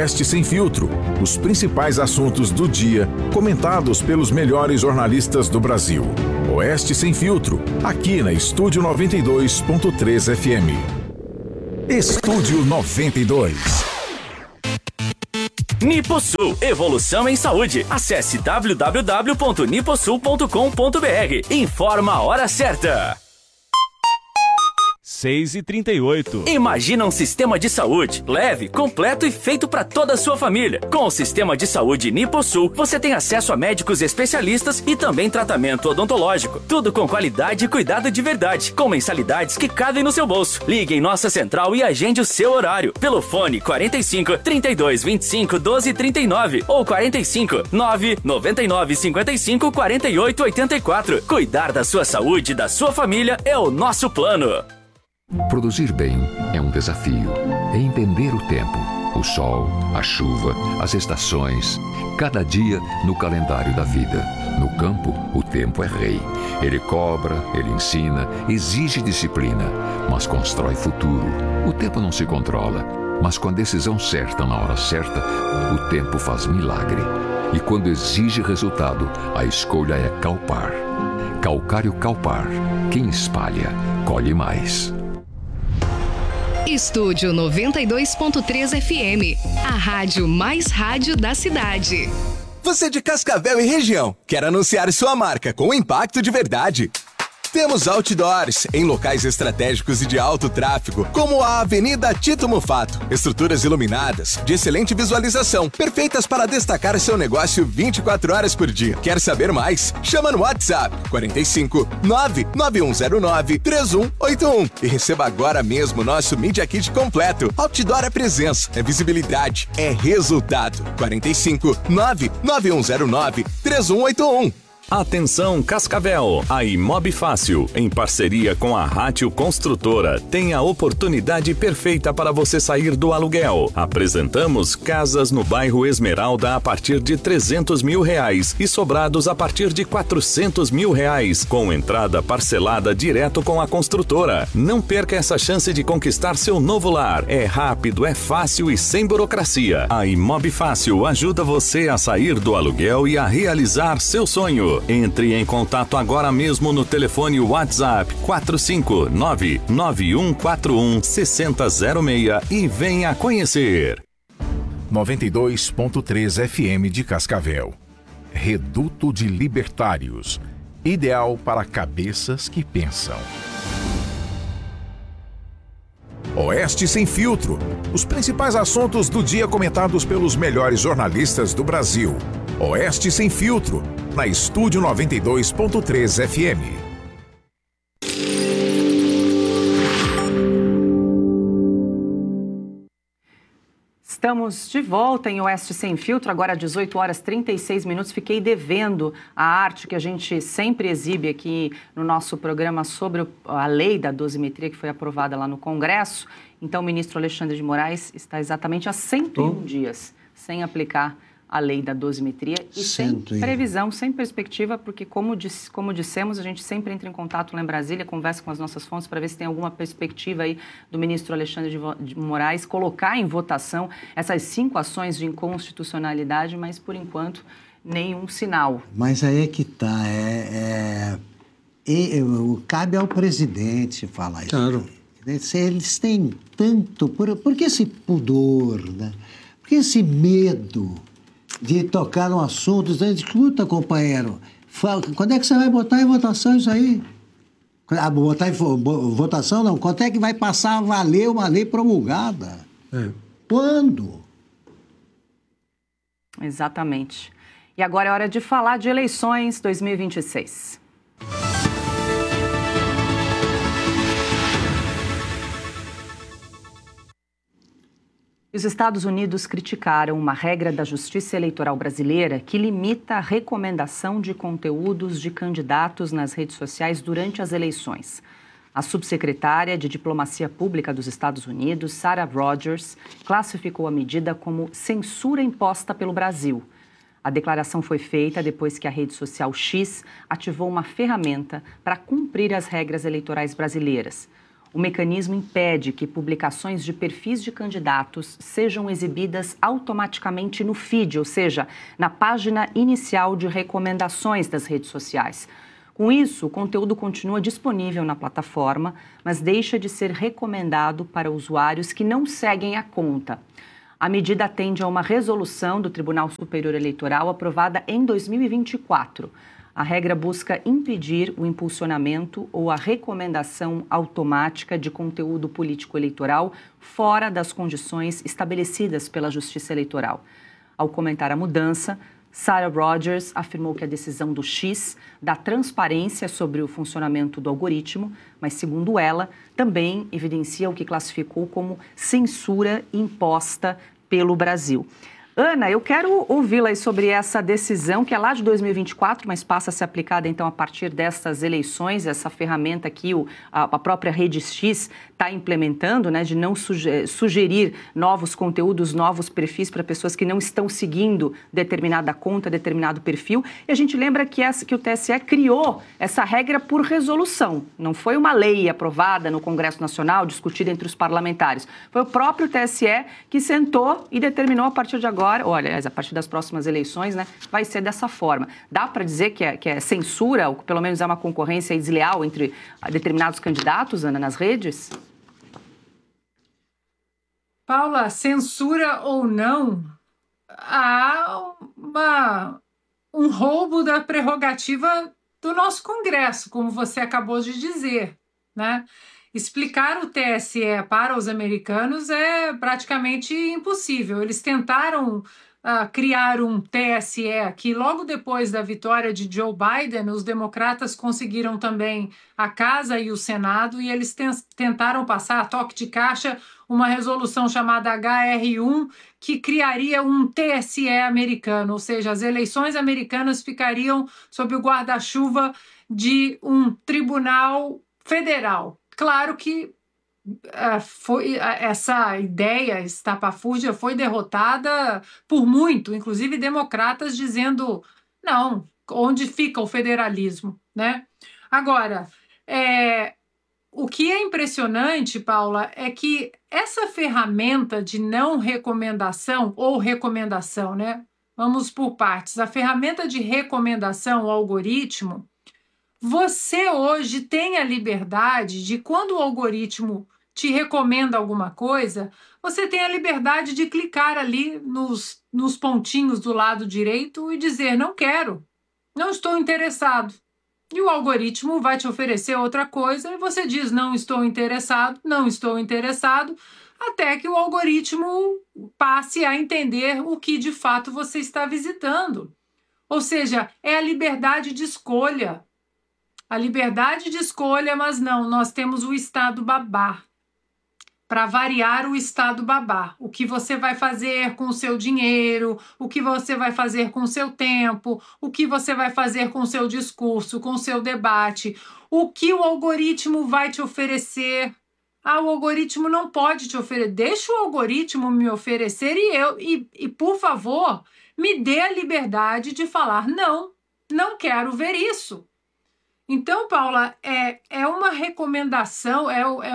Oeste Sem Filtro, os principais assuntos do dia, comentados pelos melhores jornalistas do Brasil. Oeste Sem Filtro, aqui na Estúdio 92.3 FM. Estúdio 92. Niposul, evolução em saúde. Acesse www.niposul.com.br. Informa a hora certa. 6h38. Imagina um sistema de saúde leve, completo e feito para toda a sua família. Com o sistema de saúde Niposul, você tem acesso a médicos especialistas e também tratamento odontológico. Tudo com qualidade e cuidado de verdade, com mensalidades que cabem no seu bolso. Ligue em nossa central e agende o seu horário pelo fone 45 32 25 12 39 ou 45 9 99 55 48 84. Cuidar da sua saúde e da sua família é o nosso plano. Produzir bem é um desafio. É entender o tempo, o sol, a chuva, as estações, cada dia no calendário da vida. No campo, o tempo é rei. Ele cobra, ele ensina, exige disciplina, mas constrói futuro. O tempo não se controla, mas com a decisão certa na hora certa, o tempo faz milagre. E quando exige resultado, a escolha é Calpar. Calcário Calpar. Quem espalha, colhe mais. Estúdio 92.3 FM, a rádio mais rádio da cidade. Você de Cascavel e região, quer anunciar sua marca com impacto de verdade? Temos outdoors em locais estratégicos e de alto tráfego, como a Avenida Tito Mufato. Estruturas iluminadas, de excelente visualização, perfeitas para destacar seu negócio 24 horas por dia. Quer saber mais? Chama no WhatsApp 45 99109 3181 e receba agora mesmo nosso Media Kit completo. Outdoor é presença, é visibilidade, é resultado. 45 99109 3181. Atenção Cascavel, a Imob Fácil, em parceria com a Rátio Construtora, tem a oportunidade perfeita para você sair do aluguel. Apresentamos casas no bairro Esmeralda a partir de R$300 mil e sobrados a partir de R$400 mil, com entrada parcelada direto com a construtora. Não perca essa chance de conquistar seu novo lar. É rápido, é fácil e sem burocracia. A Imob Fácil ajuda você a sair do aluguel e a realizar seu sonho. Entre em contato agora mesmo no telefone WhatsApp 459-9141-6006 e venha conhecer. 92.3 FM de Cascavel. Reduto de Libertários. Ideal para cabeças que pensam. Oeste Sem Filtro. Os principais assuntos do dia comentados pelos melhores jornalistas do Brasil. Oeste Sem Filtro, na Estúdio 92.3 FM. Estamos de volta em Oeste Sem Filtro, agora às 18h36. Fiquei devendo a arte que a gente sempre exibe aqui no nosso programa sobre a lei da dosimetria que foi aprovada lá no Congresso. Então, o ministro Alexandre de Moraes está exatamente há 101 dias sem aplicar a lei da dosimetria e sem previsão, sem perspectiva, porque como dissemos, a gente sempre entra em contato lá em Brasília, conversa com as nossas fontes para ver se tem alguma perspectiva aí do ministro Alexandre de Moraes colocar em votação essas 5 ações de inconstitucionalidade, mas por enquanto nenhum sinal. Mas aí é que está, cabe ao presidente falar isso. Claro. Eles têm tanto, por que esse pudor, né? Por que esse medo de tocar no assunto? Escuta, companheiro, quando é que você vai botar em votação isso aí? Botar em votação não, quando é que vai passar a valer uma lei promulgada? Quando? Exatamente. E agora é hora de falar de eleições 2026. Os Estados Unidos criticaram uma regra da Justiça Eleitoral brasileira que limita a recomendação de conteúdos de candidatos nas redes sociais durante as eleições. A subsecretária de Diplomacia Pública dos Estados Unidos, Sarah Rogers, classificou a medida como censura imposta pelo Brasil. A declaração foi feita depois que a rede social X ativou uma ferramenta para cumprir as regras eleitorais brasileiras. O mecanismo impede que publicações de perfis de candidatos sejam exibidas automaticamente no feed, ou seja, na página inicial de recomendações das redes sociais. Com isso, o conteúdo continua disponível na plataforma, mas deixa de ser recomendado para usuários que não seguem a conta. A medida atende a uma resolução do Tribunal Superior Eleitoral aprovada em 2024. A regra busca impedir o impulsionamento ou a recomendação automática de conteúdo político-eleitoral fora das condições estabelecidas pela Justiça Eleitoral. Ao comentar a mudança, Sarah Rogers afirmou que a decisão do X dá transparência sobre o funcionamento do algoritmo, mas, segundo ela, também evidencia o que classificou como censura imposta pelo Brasil. Ana, eu quero ouvi-la sobre essa decisão que é lá de 2024, mas passa a ser aplicada então a partir dessas eleições, essa ferramenta que a própria Rede X está implementando, né, de não sugerir novos conteúdos, novos perfis para pessoas que não estão seguindo determinada conta, determinado perfil. E a gente lembra que o TSE criou essa regra por resolução, não foi uma lei aprovada no Congresso Nacional, discutida entre os parlamentares. Foi o próprio TSE que sentou e determinou a partir de agora, olha, a partir das próximas eleições, né, vai ser dessa forma. Dá para dizer que é censura, ou pelo menos é uma concorrência desleal entre determinados candidatos, Ana, nas redes? Paula, censura ou não, há um roubo da prerrogativa do nosso Congresso, como você acabou de dizer, né? Explicar o TSE para os americanos é praticamente impossível. Eles tentaram criar um TSE que logo depois da vitória de Joe Biden, os democratas conseguiram também a Casa e o Senado, e eles tentaram passar a toque de caixa uma resolução chamada HR1 que criaria um TSE americano, ou seja, as eleições americanas ficariam sob o guarda-chuva de um tribunal federal. Claro que essa ideia estapafúrdia foi derrotada por muito, inclusive democratas dizendo, não, onde fica o federalismo, né? Agora, o que é impressionante, Paula, é que essa ferramenta de não recomendação ou recomendação, né? Vamos por partes. A ferramenta de recomendação, o algoritmo, você hoje tem a liberdade de, quando o algoritmo te recomenda alguma coisa, você tem a liberdade de clicar ali nos pontinhos do lado direito e dizer, não quero, não estou interessado. E o algoritmo vai te oferecer outra coisa e você diz, não estou interessado, até que o algoritmo passe a entender o que de fato você está visitando. Ou seja, é a liberdade de escolha. A liberdade de escolha, mas não, nós temos o Estado babá. Para variar o Estado babá. O que você vai fazer com o seu dinheiro, o que você vai fazer com o seu tempo, o que você vai fazer com o seu discurso, com o seu debate, o que o algoritmo vai te oferecer. O algoritmo não pode te oferecer. Deixa o algoritmo me oferecer e por favor, me dê a liberdade de falar, não quero ver isso. Então, Paula, é uma recomendação, é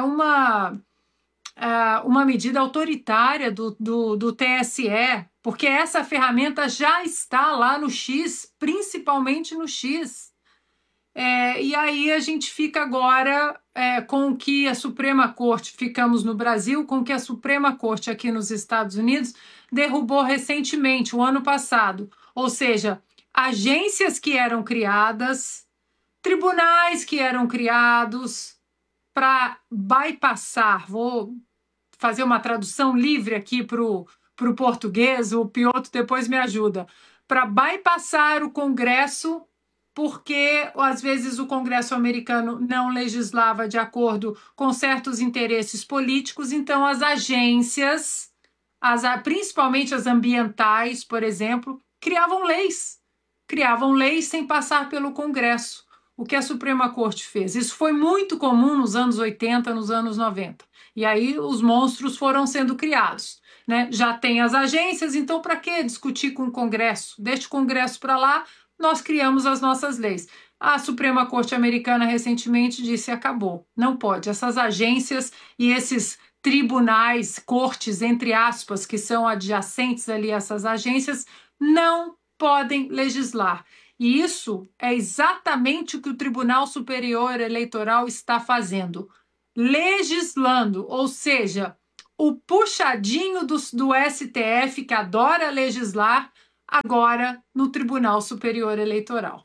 uma medida autoritária do TSE, porque essa ferramenta já está lá no X, principalmente no X. E aí a gente fica agora com o que a Suprema Corte, ficamos no Brasil, com o que a Suprema Corte aqui nos Estados Unidos derrubou recentemente, o ano passado. Ou seja, agências que eram criadas, tribunais que eram criados para bypassar, vou fazer uma tradução livre aqui para o português, o Piotr depois me ajuda, para bypassar o Congresso, porque às vezes o Congresso americano não legislava de acordo com certos interesses políticos, então as agências, principalmente as ambientais, por exemplo, criavam leis sem passar pelo Congresso. O que a Suprema Corte fez? Isso foi muito comum nos anos 80, nos anos 90. E aí os monstros foram sendo criados, né? Já tem as agências, então para que discutir com o Congresso? Deixa o Congresso para lá, nós criamos as nossas leis. A Suprema Corte Americana recentemente disse: acabou, não pode. Essas agências e esses tribunais, cortes, entre aspas, que são adjacentes ali a essas agências, não podem legislar. E isso é exatamente o que o Tribunal Superior Eleitoral está fazendo, legislando, ou seja, o puxadinho do STF, que adora legislar, agora no Tribunal Superior Eleitoral.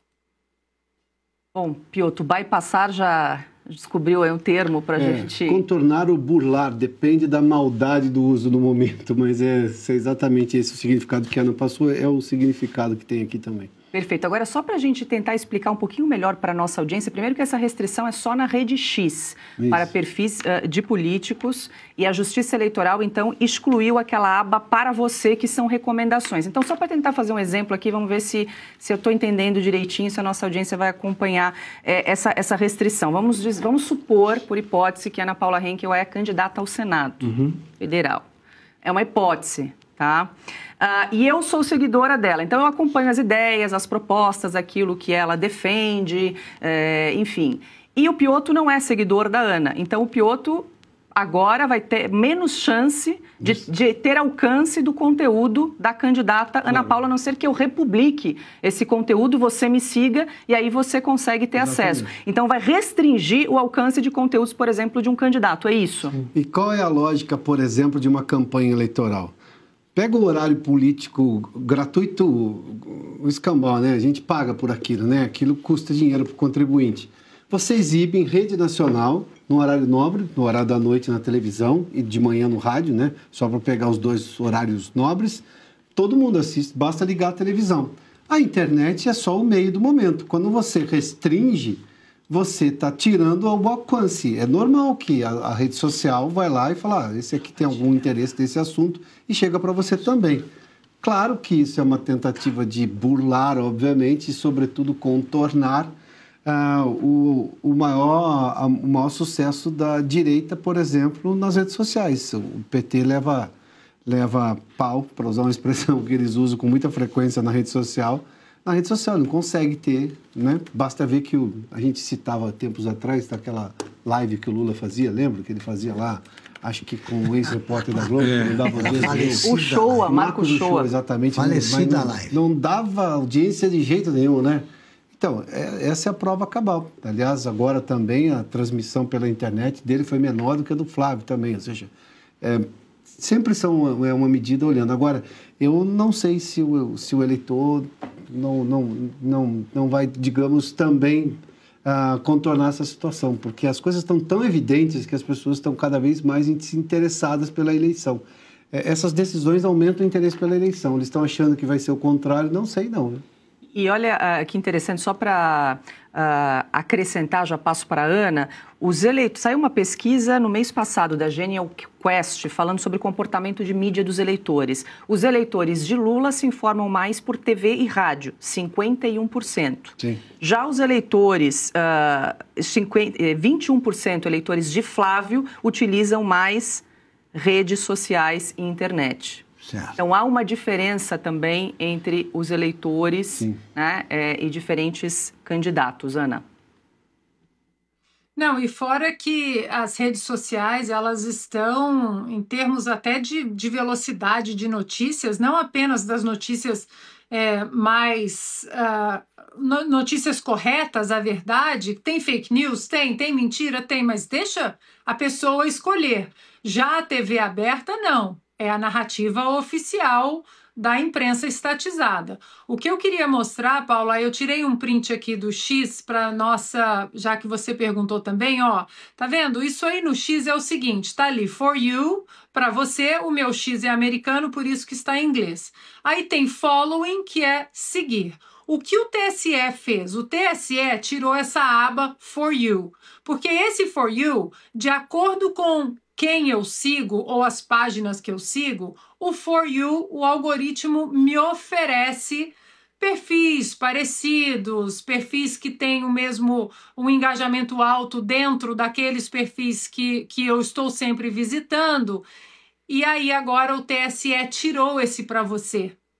Bom, Piotr, bypassar já descobriu aí um termo para a gente... Contornar ou burlar, depende da maldade do uso no momento, mas é exatamente esse o significado que a Ana passou, é o significado que tem aqui também. Perfeito. Agora, só para a gente tentar explicar um pouquinho melhor para a nossa audiência, primeiro que essa restrição é só na rede X, para perfis de políticos, e a Justiça Eleitoral, então, excluiu aquela aba para você, que são recomendações. Então, só para tentar fazer um exemplo aqui, vamos ver se eu estou entendendo direitinho, se a nossa audiência vai acompanhar essa restrição. Vamos supor, por hipótese, que a Ana Paula Henkel é candidata ao Senado Federal. É uma hipótese, tá? E eu sou seguidora dela, então eu acompanho as ideias, as propostas, aquilo que ela defende, enfim. E o Piotr não é seguidor da Ana, então o Piotr agora vai ter menos chance de ter alcance do conteúdo da candidata Ana Paula, a não ser que eu republique esse conteúdo, você me siga e aí você consegue ter acesso. Então vai restringir o alcance de conteúdos, por exemplo, de um candidato, é isso? E qual é a lógica, por exemplo, de uma campanha eleitoral? Pega o horário político gratuito, o escambau, né? A gente paga por aquilo, né? Aquilo custa dinheiro para o contribuinte. Você exibe em rede nacional, no horário nobre, no horário da noite na televisão e de manhã no rádio, né? Só para pegar os dois horários nobres. Todo mundo assiste, basta ligar a televisão. A internet é só o meio do momento. Quando você restringe, você está tirando o alcance. É normal que a rede social vai lá e fala, esse aqui tem algum interesse nesse assunto e chega para você também. Claro que isso é uma tentativa de burlar, obviamente, e, sobretudo, contornar o maior sucesso da direita, por exemplo, nas redes sociais. O PT leva pau, para usar uma expressão que eles usam com muita frequência na rede social. Na rede social não consegue ter, né? Basta ver que a gente citava tempos atrás daquela live que o Lula fazia, lembra? Que ele fazia lá, acho que com o ex-repórter da Globo, que não dava audiência. O show, a Marco Show. Exatamente. Falecida live. Não dava audiência de jeito nenhum, né? Então, essa é a prova cabal. Aliás, agora também a transmissão pela internet dele foi menor do que a do Flávio também, ou seja, sempre é uma medida olhando. Agora, eu não sei se o eleitor não vai, digamos, também contornar essa situação, porque as coisas estão tão evidentes que as pessoas estão cada vez mais interessadas pela eleição. Essas decisões aumentam o interesse pela eleição. Eles estão achando que vai ser o contrário, não sei não, né? E olha que interessante, só para acrescentar, já passo para a Ana, saiu uma pesquisa no mês passado da Genial Quest falando sobre o comportamento de mídia dos eleitores. Os eleitores de Lula se informam mais por TV e rádio, 51%. Sim. Já os eleitores, 21% eleitores de Flávio utilizam mais redes sociais e internet. Certo. Então, há uma diferença também entre os eleitores, né, e diferentes candidatos. Ana? Não, e fora que as redes sociais, elas estão, em termos até de velocidade de notícias, não apenas das notícias mais... notícias corretas, a verdade, tem fake news? Tem mentira? Tem, mas deixa a pessoa escolher. Já a TV aberta, não. É a narrativa oficial da imprensa estatizada. O que eu queria mostrar, Paula, eu tirei um print aqui do X para nossa, já que você perguntou também, ó, tá vendo? Isso aí no X é o seguinte, tá ali, for you, para você, o meu X é americano, por isso que está em inglês. Aí tem following, que é seguir. O que o TSE fez? O TSE tirou essa aba for you, porque esse for you, de acordo com quem eu sigo ou as páginas que eu sigo, o For You, o algoritmo me oferece perfis parecidos, perfis que têm um engajamento alto dentro daqueles perfis que eu estou sempre visitando. E aí agora o TSE tirou esse para você.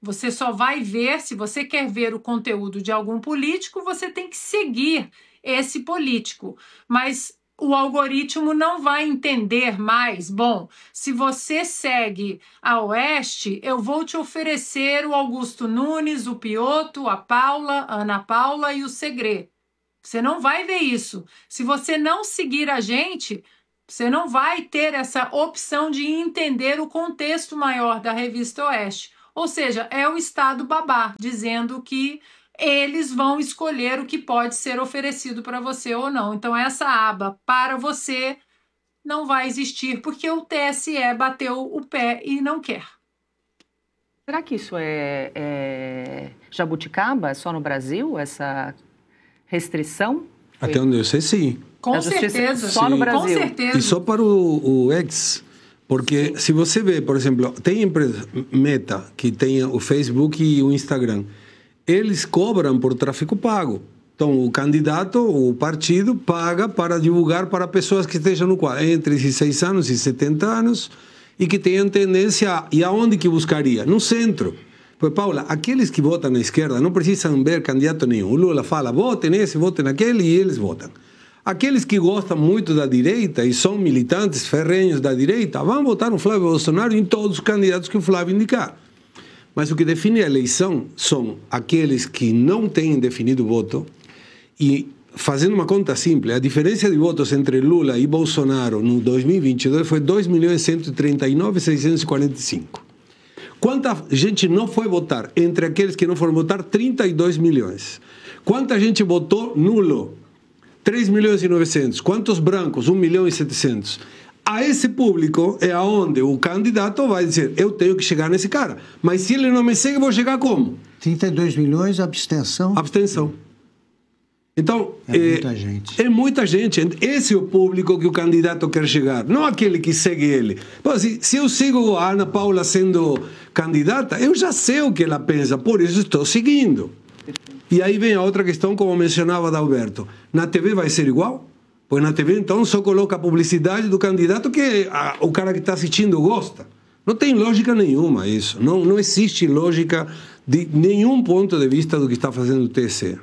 Você só vai ver, se você quer ver o conteúdo de algum político, você tem que seguir esse político. Mas o algoritmo não vai entender mais. Bom, se você segue a Oeste, eu vou te oferecer o Augusto Nunes, o Piotto, a Paula, a Ana Paula e o Segré. Você não vai ver isso. Se você não seguir a gente, você não vai ter essa opção de entender o contexto maior da Revista Oeste. Ou seja, é o Estado babá, dizendo que eles vão escolher o que pode ser oferecido para você ou não. Então, essa aba para você não vai existir, porque o TSE bateu o pé e não quer. Será que isso é jabuticaba? É só no Brasil, essa restrição? Até onde eu sei, sim. Com certeza. Só no Brasil. Com certeza. E só para o X, porque se você vê, por exemplo, tem empresa Meta, que tem o Facebook e o Instagram, eles cobram por tráfego pago. Então, o candidato, o partido, paga para divulgar para pessoas que estejam no quadro, entre 16 anos e 70 anos, e que tenham tendência, e aonde que buscaria? No centro. Pois, Paula, aqueles que votam na esquerda não precisam ver candidato nenhum. O Lula fala, votem nesse, votem naquele, e eles votam. Aqueles que gostam muito da direita e são militantes ferrenhos da direita, vão votar no Flávio Bolsonaro e em todos os candidatos que o Flávio indicar. Mas o que define a eleição são aqueles que não têm definido voto. E, fazendo uma conta simples, a diferença de votos entre Lula e Bolsonaro no 2022 foi 2.139.645. Quanta gente não foi votar? Entre aqueles que não foram votar, 32 milhões. Quanta gente votou nulo? 3.900.000. Quantos brancos? 1.700.000. A esse público é aonde o candidato vai dizer, eu tenho que chegar nesse cara. Mas se ele não me segue, eu vou chegar como? 32 milhões, abstenção? Abstenção. Então, muita gente. É muita gente. Esse é o público que o candidato quer chegar, não aquele que segue ele. Bom, se eu sigo a Ana Paula sendo candidata, eu já sei o que ela pensa, por isso estou seguindo. E aí vem a outra questão, como mencionava Adalberto. Na TV vai ser igual? Pois na TV, então, só coloca a publicidade do candidato que o cara que está assistindo gosta. Não tem lógica nenhuma isso. Não existe lógica de nenhum ponto de vista do que está fazendo o TSE.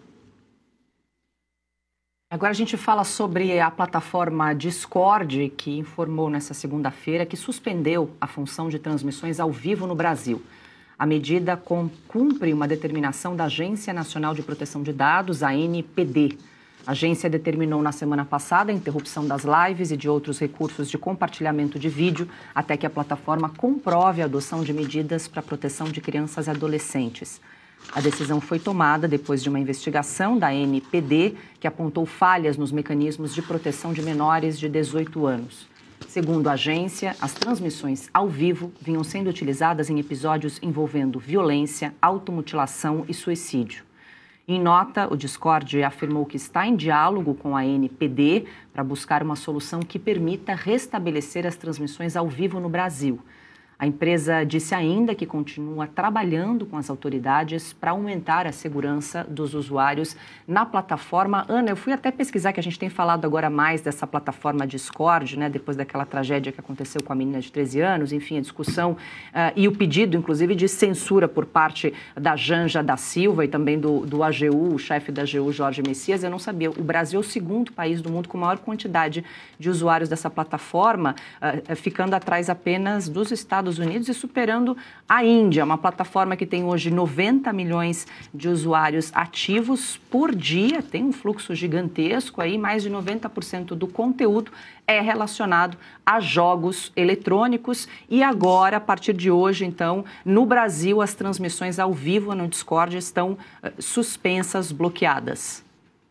Agora a gente fala sobre a plataforma Discord, que informou nessa segunda-feira que suspendeu a função de transmissões ao vivo no Brasil. A medida cumpre uma determinação da Agência Nacional de Proteção de Dados, a ANPD. A agência determinou na semana passada a interrupção das lives e de outros recursos de compartilhamento de vídeo até que a plataforma comprove a adoção de medidas para a proteção de crianças e adolescentes. A decisão foi tomada depois de uma investigação da ANPD que apontou falhas nos mecanismos de proteção de menores de 18 anos. Segundo a agência, as transmissões ao vivo vinham sendo utilizadas em episódios envolvendo violência, automutilação e suicídio. Em nota, o Discord afirmou que está em diálogo com a ANPD para buscar uma solução que permita restabelecer as transmissões ao vivo no Brasil. A empresa disse ainda que continua trabalhando com as autoridades para aumentar a segurança dos usuários na plataforma. Ana, eu fui até pesquisar, que a gente tem falado agora mais dessa plataforma Discord, né, depois daquela tragédia que aconteceu com a menina de 13 anos, enfim, a discussão e o pedido, inclusive, de censura por parte da Janja da Silva e também do AGU, o chefe da AGU, Jorge Messias. Eu não sabia, o Brasil é o segundo país do mundo com maior quantidade de usuários dessa plataforma, ficando atrás apenas dos Estados Unidos e superando a Índia, uma plataforma que tem hoje 90 milhões de usuários ativos por dia, tem um fluxo gigantesco aí, mais de 90% do conteúdo é relacionado a jogos eletrônicos e agora, a partir de hoje, então, no Brasil, as transmissões ao vivo no Discord estão suspensas, bloqueadas.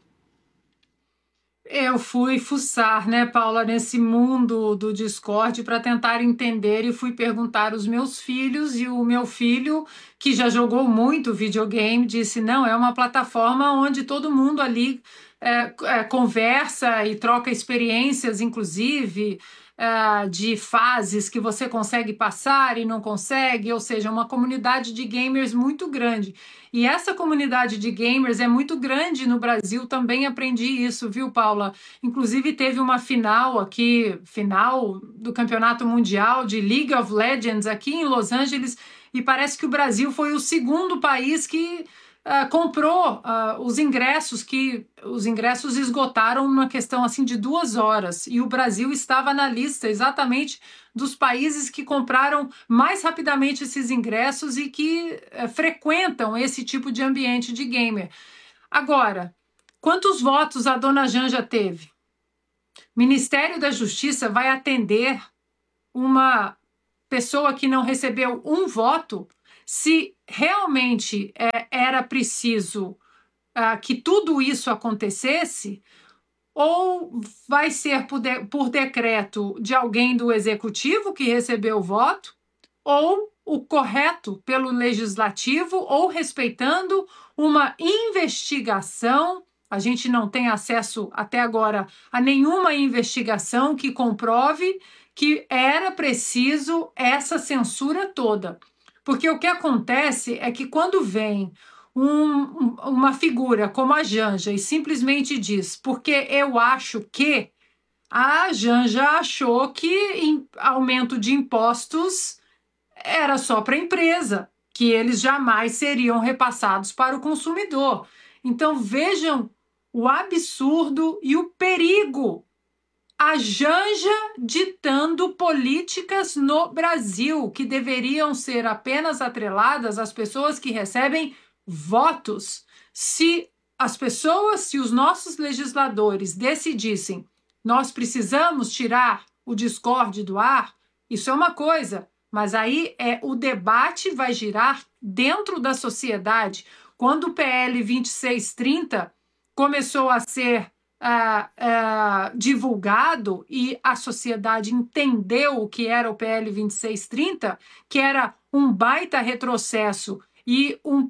Eu fui fuçar, né, Paula, nesse mundo do Discord para tentar entender e fui perguntar aos meus filhos e o meu filho, que já jogou muito videogame, disse, não, é uma plataforma onde todo mundo ali conversa e troca experiências, inclusive, de fases que você consegue passar e não consegue, ou seja, uma comunidade de gamers muito grande. E essa comunidade de gamers é muito grande no Brasil, também aprendi isso, viu, Paula? Inclusive teve uma final do Campeonato Mundial de League of Legends aqui em Los Angeles, e parece que o Brasil foi o segundo país que comprou os ingressos, que os ingressos esgotaram numa questão assim de 2 horas, e o Brasil estava na lista exatamente dos países que compraram mais rapidamente esses ingressos e que frequentam esse tipo de ambiente de gamer. Agora, quantos votos a dona Janja teve? Ministério da Justiça vai atender uma pessoa que não recebeu um voto? Se realmente era preciso que tudo isso acontecesse, ou vai ser por decreto de alguém do executivo que recebeu o voto, ou o correto pelo legislativo, ou respeitando uma investigação. A gente não tem acesso até agora a nenhuma investigação que comprove que era preciso essa censura toda. Porque o que acontece é que quando vem uma figura como a Janja e simplesmente diz, porque eu acho que, a Janja achou que aumento de impostos era só para a empresa, que eles jamais seriam repassados para o consumidor. Então vejam o absurdo e o perigo. A Janja ditando políticas no Brasil, que deveriam ser apenas atreladas às pessoas que recebem votos. Se os nossos legisladores decidissem, nós precisamos tirar o Discord do ar, isso é uma coisa, mas aí o debate vai girar dentro da sociedade. Quando o PL 2630 começou a ser divulgado e a sociedade entendeu o que era o PL 2630, que era um baita retrocesso e um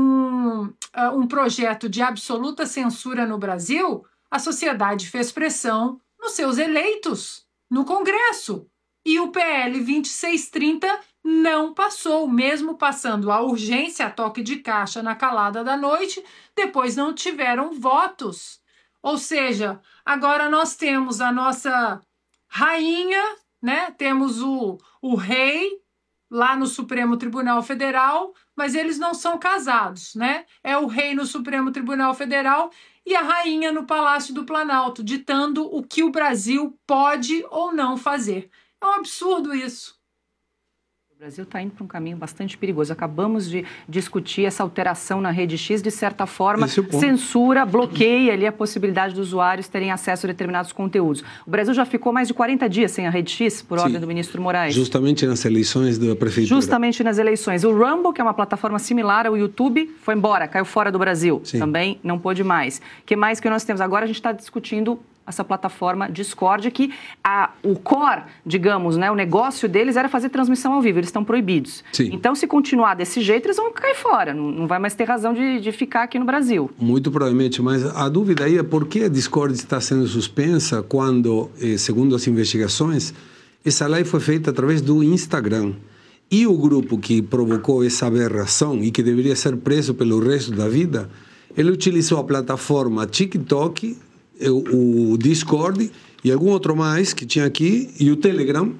projeto de absoluta censura no Brasil, a sociedade fez pressão nos seus eleitos, no Congresso. E o PL 2630 não passou, mesmo passando a urgência a toque de caixa na calada da noite, depois não tiveram votos. Ou seja, agora nós temos a nossa rainha, né? Temos o rei lá no Supremo Tribunal Federal, mas eles não são casados, né? É o rei no Supremo Tribunal Federal e a rainha no Palácio do Planalto, ditando o que o Brasil pode ou não fazer. É um absurdo isso. O Brasil está indo para um caminho bastante perigoso. Acabamos de discutir essa alteração na Rede X, de certa forma, censura, bloqueia ali a possibilidade dos usuários terem acesso a determinados conteúdos. O Brasil já ficou mais de 40 dias sem a Rede X, por ordem do ministro Moraes. Justamente nas eleições da prefeitura. Justamente nas eleições. O Rumble, que é uma plataforma similar ao YouTube, foi embora, caiu fora do Brasil. Sim. Também não pôde mais. O que mais que nós temos? Agora a gente está discutindo essa plataforma Discord, que o core, digamos, né, o negócio deles era fazer transmissão ao vivo, eles estão proibidos. Sim. Então, se continuar desse jeito, eles vão cair fora, não vai mais ter razão de ficar aqui no Brasil. Muito provavelmente, mas a dúvida aí é por que a Discord está sendo suspensa quando, segundo as investigações, essa live foi feita através do Instagram. E o grupo que provocou essa aberração e que deveria ser preso pelo resto da vida, ele utilizou a plataforma TikTok, o Discord e algum outro mais que tinha aqui, e o Telegram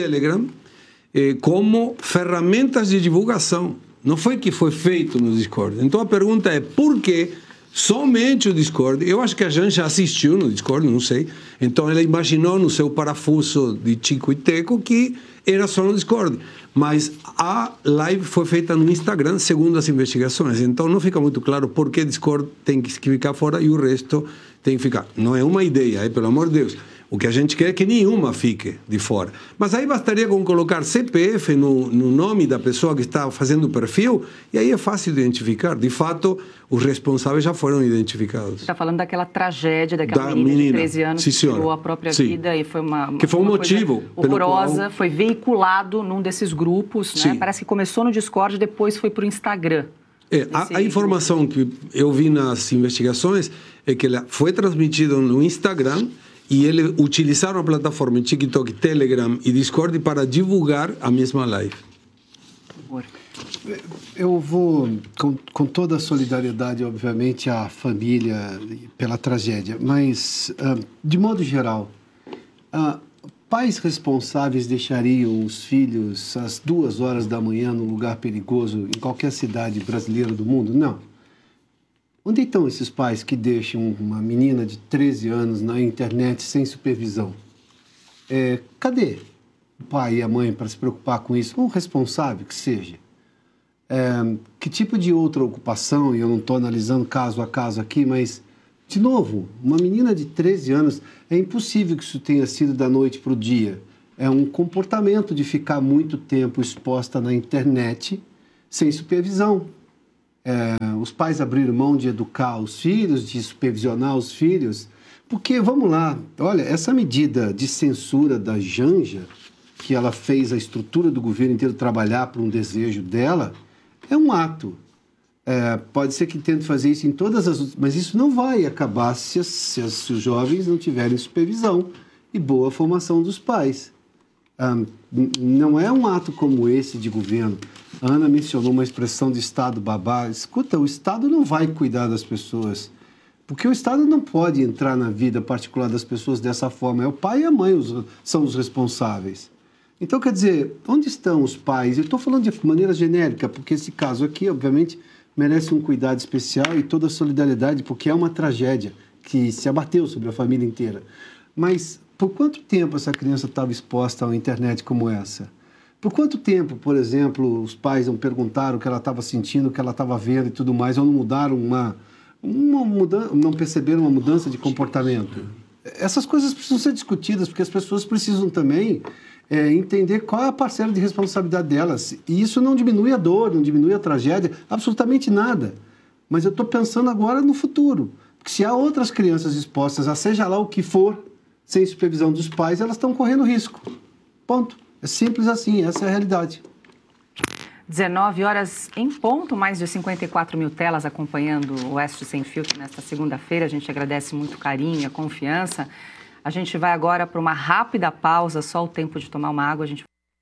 como ferramentas de divulgação. Não foi que foi feito no Discord. Então a pergunta é, por que somente o Discord? Eu acho que a Janja assistiu no Discord, não sei. Então ela imaginou no seu parafuso de Chico e Teco que era só no Discord. Mas a live foi feita no Instagram, segundo as investigações. Então não fica muito claro por que Discord tem que ficar fora e o resto tem que ficar. Não é uma ideia, pelo amor de Deus. O que a gente quer é que nenhuma fique de fora. Mas aí bastaria com colocar CPF no nome da pessoa que está fazendo o perfil, e aí é fácil de identificar. De fato, os responsáveis já foram identificados. Você está falando daquela tragédia daquela menina de 13 anos que tirou a própria vida, e foi que foi um motivo horrorosa, foi veiculado num desses grupos, né? Parece que começou no Discord, depois foi para o Instagram. A informação que eu vi nas investigações é que ela foi transmitida no Instagram e eles utilizaram a plataforma TikTok, Telegram e Discord para divulgar a mesma live. Eu vou, com toda a solidariedade, obviamente, à família pela tragédia, mas, de modo geral, pais responsáveis deixariam os filhos às 2 horas da manhã num lugar perigoso em qualquer cidade brasileira do mundo? Não. Onde estão esses pais que deixam uma menina de 13 anos na internet sem supervisão? Cadê o pai e a mãe para se preocupar com isso? Um responsável que seja. Que tipo de outra ocupação, e eu não estou analisando caso a caso aqui, mas, de novo, uma menina de 13 anos, é impossível que isso tenha sido da noite para o dia. É um comportamento de ficar muito tempo exposta na internet sem supervisão. Os pais abriram mão de educar os filhos, de supervisionar os filhos, porque, vamos lá, olha, essa medida de censura da Janja, que ela fez a estrutura do governo inteiro trabalhar por um desejo dela, é um ato. Pode ser que tente fazer isso em todas as... Mas isso não vai acabar se os jovens não tiverem supervisão e boa formação dos pais. Não é um ato como esse de governo. A Ana mencionou uma expressão de Estado babá. Escuta, o Estado não vai cuidar das pessoas. Porque o Estado não pode entrar na vida particular das pessoas dessa forma. É o pai e a mãe são os responsáveis. Então, quer dizer, onde estão os pais? Eu estou falando de maneira genérica, porque esse caso aqui, obviamente, merece um cuidado especial e toda a solidariedade, porque é uma tragédia que se abateu sobre a família inteira. Mas por quanto tempo essa criança estava exposta a uma internet como essa? Por quanto tempo, por exemplo, os pais não perguntaram o que ela estava sentindo, o que ela estava vendo e tudo mais, ou não mudaram não perceberam uma mudança de comportamento? Essas coisas precisam ser discutidas, porque as pessoas precisam também entender qual é a parcela de responsabilidade delas. E isso não diminui a dor, não diminui a tragédia, absolutamente nada. Mas eu estou pensando agora no futuro. Porque se há outras crianças expostas a seja lá o que for, sem supervisão dos pais, elas estão correndo risco. Ponto. É simples assim, essa é a realidade. 19 horas em ponto, mais de 54 mil telas acompanhando o Oeste Sem Filtro nesta segunda-feira. A gente agradece muito o carinho, a confiança. A gente vai agora para uma rápida pausa, só o tempo de tomar uma água.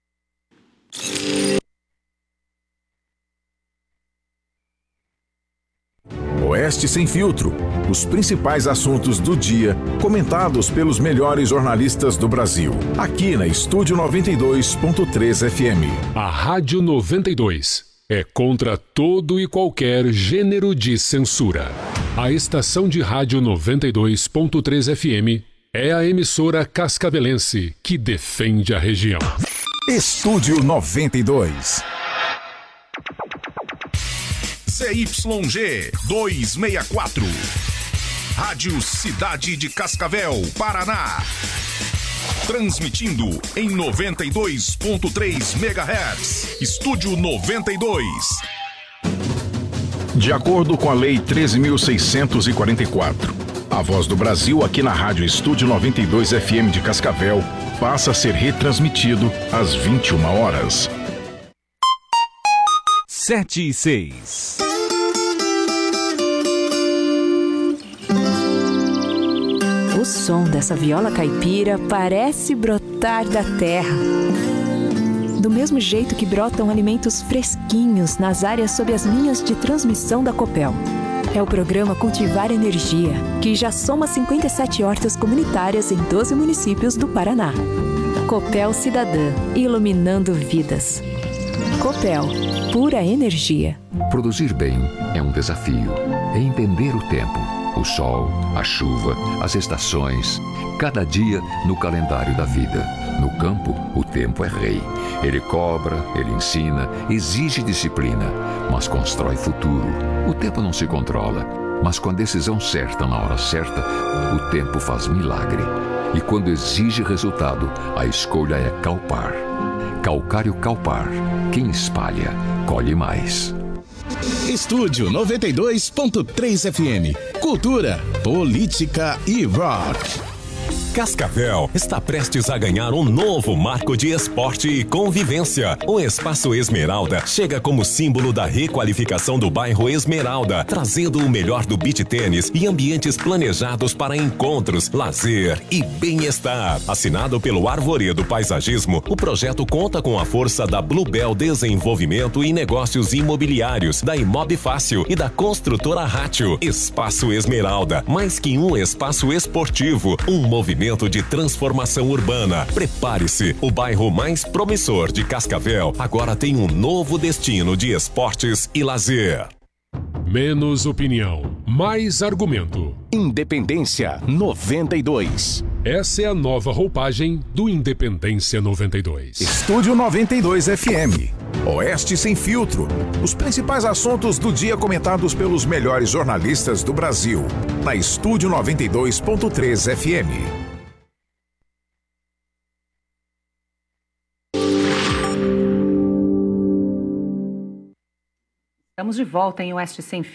Oeste Sem Filtro. Os principais assuntos do dia, comentados pelos melhores jornalistas do Brasil. Aqui na Estúdio 92.3 FM. A Rádio 92 é contra todo e qualquer gênero de censura. A estação de rádio 92.3 FM é a emissora cascavelense que defende a região. Estúdio 92. CYG 264. Rádio Cidade de Cascavel, Paraná. Transmitindo em 92.3 MHz. Estúdio 92. De acordo com a Lei 13.644, a Voz do Brasil aqui na Rádio Estúdio 92 FM de Cascavel passa a ser retransmitido às 21 horas. 7:06. O som dessa viola caipira parece brotar da terra. Do mesmo jeito que brotam alimentos fresquinhos nas áreas sob as linhas de transmissão da Copel. É o programa Cultivar Energia, que já soma 57 hortas comunitárias em 12 municípios do Paraná. Copel Cidadã, iluminando vidas. Copel, pura energia. Produzir bem é um desafio. É entender o tempo, o sol, a chuva, as estações, cada dia no calendário da vida. No campo, o tempo é rei. Ele cobra, ele ensina, exige disciplina, mas constrói futuro. O tempo não se controla, mas com a decisão certa na hora certa, o tempo faz milagre. E quando exige resultado, a escolha é Calpar. Calcário Calpar. Quem espalha, colhe mais. Estúdio 92.3 FM. Cultura, política e rock. Cascavel está prestes a ganhar um novo marco de esporte e convivência. O Espaço Esmeralda chega como símbolo da requalificação do bairro Esmeralda, trazendo o melhor do beach tênis e ambientes planejados para encontros, lazer e bem-estar. Assinado pelo Arvoredo Paisagismo, o projeto conta com a força da Bluebell Desenvolvimento e Negócios Imobiliários, da Imob Fácil e da construtora Rátio. Espaço Esmeralda, mais que um espaço esportivo, um movimento de transformação urbana. Prepare-se, o bairro mais promissor de Cascavel agora tem um novo destino de esportes e lazer. Menos opinião, mais argumento. Independência 92. Essa é a nova roupagem do Independência 92. Estúdio 92 FM. Oeste Sem Filtro. Os principais assuntos do dia comentados pelos melhores jornalistas do Brasil. Na Estúdio 92.3 FM. Estamos de volta em Oeste Sem Filtro.